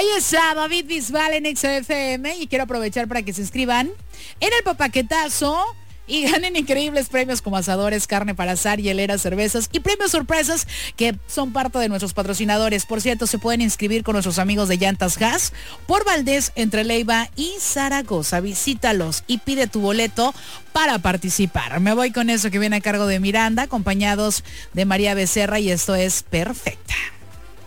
está David Bisbal en XFM y quiero aprovechar para que se inscriban en el papaquetazo y ganen increíbles premios como asadores, carne para asar, hieleras, cervezas y premios sorpresas que son parte de nuestros patrocinadores. Por cierto, se pueden inscribir con nuestros amigos de Llantas Gas por Valdés, entre Leiva y Zaragoza. Visítalos y pide tu boleto para participar. Me voy con eso que viene a cargo de Miranda, acompañados de María Becerra, y esto es Perfecta.